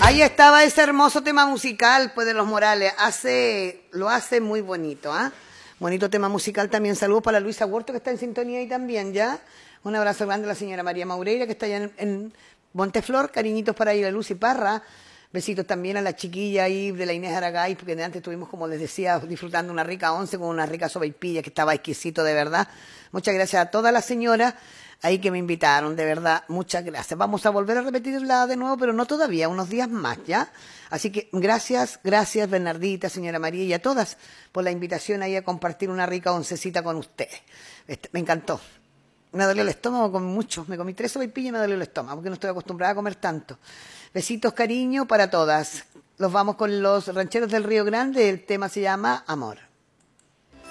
Ahí estaba ese hermoso tema musical, pues, de Los Morales. Lo hace muy bonito, ¿ah? Bonito tema musical también. Saludos para Luisa Huerto, que está en sintonía ahí también, ¿ya? Un abrazo grande a la señora María Maureira, que está allá en Monteflor. Cariñitos para ir a Lucy Parra. Besitos también a la chiquilla ahí de la Inés Aragay, porque antes estuvimos, como les decía, disfrutando una rica once con una rica sopaipilla que estaba exquisito, de verdad. Muchas gracias a todas las señoras ahí que me invitaron, de verdad, muchas gracias. Vamos a volver a repetirla de nuevo, pero no todavía, unos días más, ¿ya? Así que gracias Bernardita, señora María, y a todas por la invitación ahí a compartir una rica oncecita con ustedes. Me encantó. Me dolió el estómago, comí mucho. Me comí 3 sopaipillas y me dolió el estómago, porque no estoy acostumbrada a comer tanto. Besitos, cariño para todas. Los vamos con los rancheros del Río Grande. El tema se llama Amor.